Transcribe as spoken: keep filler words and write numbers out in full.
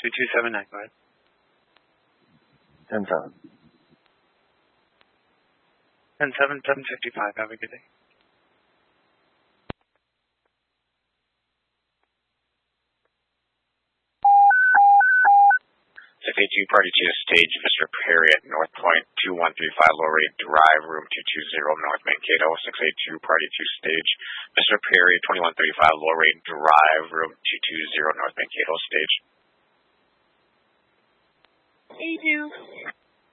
two two seven nine, go ahead. ten seven. ten seven, seven fifty-five, have a good day. six eight two, Party two, stage Mister Perry at North Point, two one three five Lorraine Drive, room two two zero, North Mankato. six eight two, Party two, stage Mister Perry, twenty-one thirty-five Lorraine Drive, room two two zero, North Mankato, stage. Hey, dude.